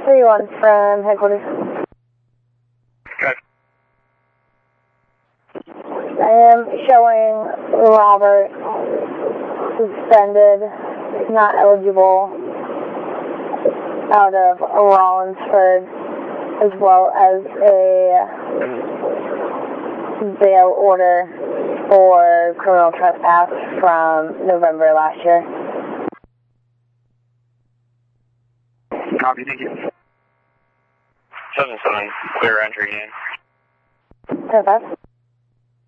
3-1 from headquarters. Okay. I am showing Robert suspended, not eligible, out of Rollinsford, as well as a bail order for criminal trespass from November last year. Copy, thank you. 7-7, clear entry game. 10-5.